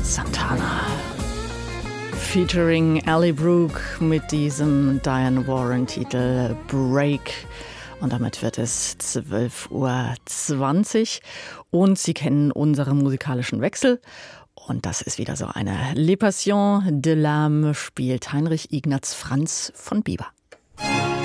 Santana featuring Ally Brooke mit diesem Diane Warren-Titel Break. Und damit wird es 12:20 Uhr und Sie kennen unseren musikalischen Wechsel. Und das ist wieder so eine Les Passions de l'âme, spielt Heinrich Ignaz Franz von Bieber.